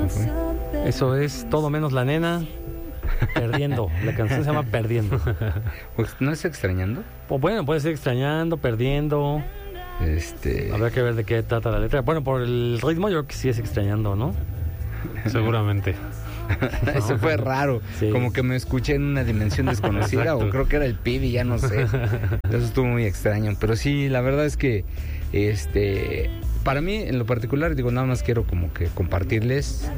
canción fue? Eso es Todo Menos la Nena, Perdiendo. La canción se llama Perdiendo. Pues, ¿no es Extrañando? O bueno, puede ser Extrañando, Perdiendo. Habrá que ver de qué trata la letra. Bueno, por el ritmo yo creo que sí es Extrañando, ¿no? Seguramente. Eso fue raro. Sí. Como que me escuché en una dimensión desconocida. O creo que era el PIB, ya no sé. Eso estuvo muy extraño. Pero sí, la verdad es que para mí, en lo particular, digo, nada más quiero como que compartirles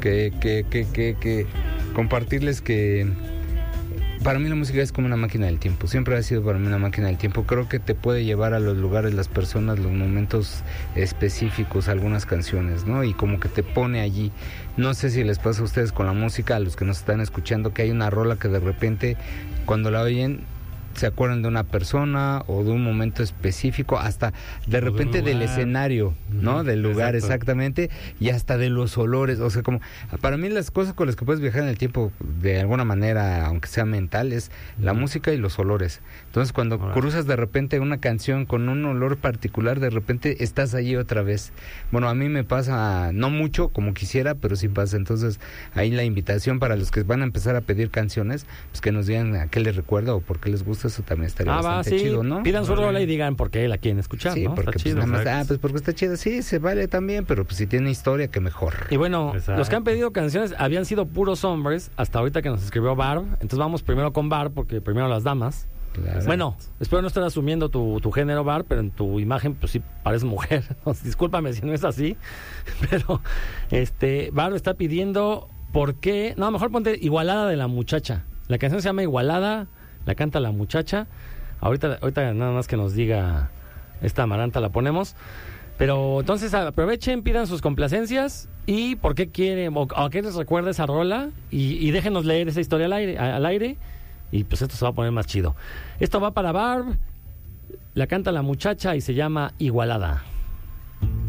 compartirles que para mí la música es como una máquina del tiempo. Siempre ha sido para mí una máquina del tiempo. Creo que te puede llevar a los lugares, las personas, los momentos específicos, algunas canciones, ¿no? Y como que te pone allí. No sé si les pasa a ustedes con la música, a los que nos están escuchando, que hay una rola que de repente, cuando la oyen, se acuerdan de una persona o de un momento específico, hasta de repente del escenario, ¿no? Del lugar, exactamente, y hasta de los olores. O sea, como para mí las cosas con las que puedes viajar en el tiempo de alguna manera, aunque sea mental, es la música y los olores. Entonces, cuando cruzas de repente una canción con un olor particular, de repente estás allí otra vez. Bueno, a mí me pasa, no mucho como quisiera, pero sí pasa. Entonces, ahí la invitación para los que van a empezar a pedir canciones, pues que nos digan a qué les recuerda o por qué les gusta. Eso también estaría bastante chido, ¿no? Pidan su rola y digan por qué la quieren escuchar, sí, ¿no? porque Está chido. Pues nada más, pues porque está chido, sí, se vale también, pero pues si tiene historia, que mejor. Y bueno, los que han pedido canciones habían sido puros hombres, hasta ahorita que nos escribió Barb. Entonces vamos primero con Barb, porque primero las damas. Claro. Bueno, espero no estar asumiendo tu género, Barb, pero en tu imagen, pues sí, pareces mujer. Discúlpame si no es así, pero Barb está pidiendo, ¿por qué? No, mejor ponte Igualada de la Muchacha. La canción se llama Igualada, la canta la muchacha. Ahorita nada más que nos diga esta Amaranta la ponemos. Pero entonces aprovechen, pidan sus complacencias y por qué quieren o a qué les recuerda esa rola y déjenos leer esa historia al aire y pues esto se va a poner más chido. Esto va para Barb, la canta la muchacha y se llama Igualada.